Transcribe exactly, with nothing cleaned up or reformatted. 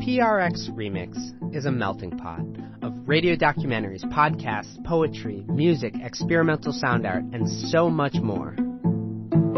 P R X Remix is a melting pot of radio documentaries, podcasts, poetry, music, experimental sound art, and so much more.